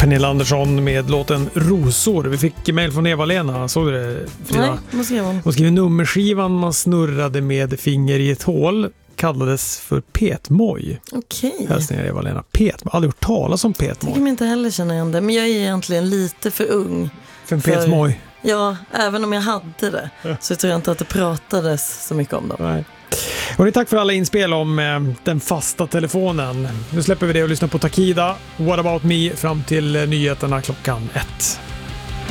Pernilla Andersson med låten Rosor. Vi fick mejl från Eva-Lena. Såg du det, Frida? Nej, vad skrev hon? Hon skrev nummerskivan man snurrade med finger i ett hål kallades för petmoj. Okej. Hälsningar Eva-Lena. Petmoj. Aldrig hört talas om petmoj. Jag inte heller känna igen det. Men jag är egentligen lite för ung. För en petmoj? Ja, även om jag hade det så tror jag inte att det pratades så mycket om dem. Nej. Och tack för alla inspel om den fasta telefonen. Nu släpper vi det och lyssnar på Takida. What about me fram till nyheterna klockan 1.